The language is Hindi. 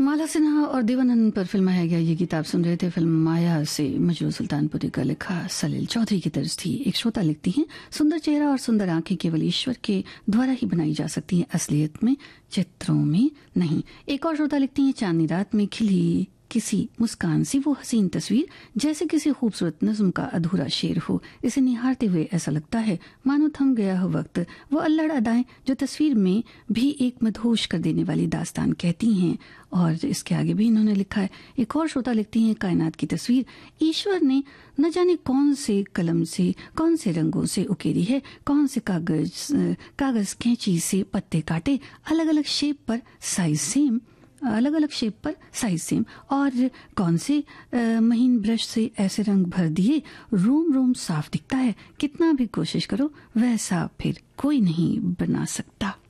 माला सिन्हा और देवानंद पर फिल्माया गया ये गीत आप सुन रहे थे फिल्म माया से। मजरू सुल्तानपुरी का लिखा सलील चौधरी की तर्ज थी। एक श्रोता लिखती हैं, सुंदर चेहरा और सुंदर आंखें केवल ईश्वर के द्वारा ही बनाई जा सकती हैं, असलियत में, चित्रों में नहीं। एक और श्रोता लिखती हैं, चांदनी रात में खिली किसी मुस्कान सी वो हसीन तस्वीर जैसे किसी खूबसूरत नज्म का अधूरा शेर हो। इसे निहारते हुए ऐसा लगता है मानो थम गया हो वक्त। वो अल्लड़ अदाएं जो तस्वीर में भी एक मदहोश कर देने वाली दास्तान कहती हैं। और इसके आगे भी इन्होंने लिखा है। एक और श्रोता लिखती हैं, कायनात की तस्वीर ईश्वर ने न जाने कौन से कलम से, कौन से रंगों से उकेरी है, कौन से कागज कैंची से पत्ते काटे, अलग अलग शेप पर साइज सेम, अलग अलग शेप पर साइज सेम, और कौन से महीन ब्रश से ऐसे रंग भर दिए रोम रोम साफ दिखता है। कितना भी कोशिश करो वैसा फिर कोई नहीं बना सकता।